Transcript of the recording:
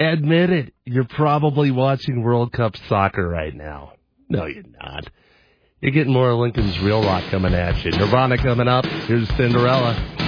Admit it. You're probably watching World Cup soccer right now. No, you're not. You're getting more of Lincoln's Real Rock coming at you. Nirvana coming up. Here's Cinderella.